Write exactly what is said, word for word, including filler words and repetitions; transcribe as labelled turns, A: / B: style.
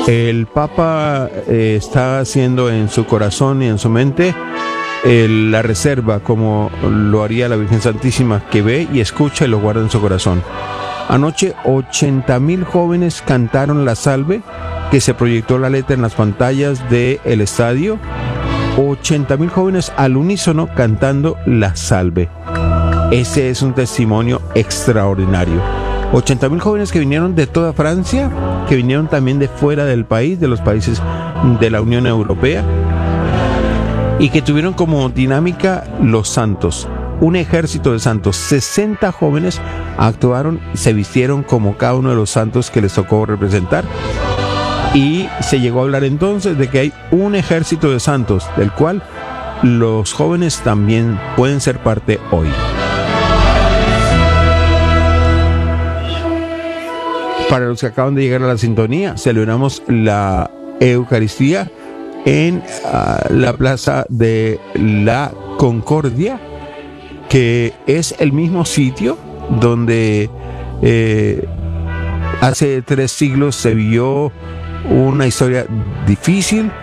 A: El Papa eh, está haciendo en su corazón y en su mente el, la reserva, como lo haría la Virgen Santísima, que ve y escucha y lo guarda en su corazón. Anoche ochenta mil jóvenes cantaron la salve, que se proyectó la letra en las pantallas del estadio. ochenta mil jóvenes al unísono cantando la salve. Ese es un testimonio extraordinario. ochenta mil jóvenes que vinieron de toda Francia, que vinieron también de fuera del país, de los países de la Unión Europea, y que tuvieron como dinámica los santos. Un ejército de santos, sesenta jóvenes actuaron, se vistieron como cada uno de los santos que les tocó representar, y se llegó a hablar entonces de que hay un ejército de santos, del cual los jóvenes también pueden ser parte hoy. Para los que acaban de llegar a la sintonía, celebramos la Eucaristía en uh, la Plaza de la Concordia, que es el mismo sitio donde eh, hace tres siglos se vio una historia difícil,